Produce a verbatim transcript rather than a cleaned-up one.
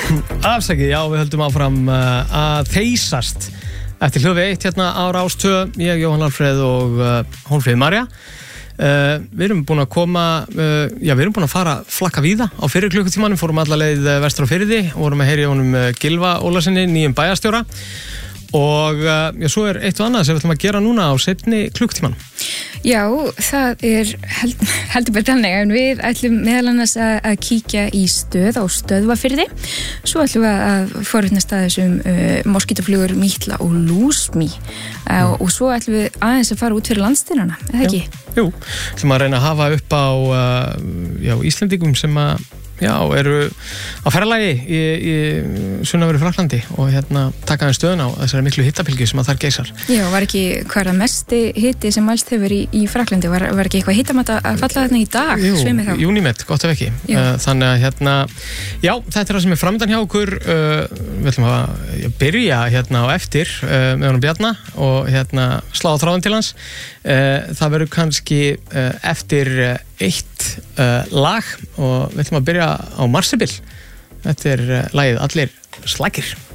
Afsakið, já, við höldum áfram uh, að þeysast eftir hljófi eitt hérna á Rás tvö, ég, Jóhann Alfreð og uh, Hólmfríður María. Uh, við erum búin að koma, uh, já, við erum búin að fara flakka víða á fyrir klukkutímanum, fórum alla leið uh, vestur á Firði og vorum að heyra í honum uh, Gylfa Ólasinni, nýjum bæjarstjóra. Og uh, já, svo er eitt og annað sem við ætlum að gera núna á seinni klukkutíman. Já, það er held, heldur bara þannig en við ætlum meðal annars að, að kíkja í stöð á Stöðvarfirði. Svo ætlum við að forvitnast að þessum uh, moskítoflugur Mítla og Lúsmý uh, og svo ætlum við aðeins að fara út fyrir landsteinana, eða ekki? Jú, ætlum að reyna að hafa upp á uh, já, Íslendingum sem að Já, eru á ferðalagi í, í sunnanverðu Frakklandi og hérna taka þeim stöðun á þessari miklu hitabylgju sem að þar geysar. Já, var ekki hvað er að mesti hiti sem mælst hefur í, í Frakklandi? Var, var ekki eitthvað hitamat að falla þarna í dag? Jú, svimið þá? Júnímet, gott ef ekki. Uh, þannig að hérna, já, þetta er það sem er framöndan hjá okkur. Uh, við ætlum að byrja hérna á eftir uh, með honum Bjarna og hérna slá á þráðan til hans. Uh, það verður kannski uh, eftir uh, eitt uh, lag og við ætlum að byrja á Marsibil. Þetta er uh, lagið Allir slagir.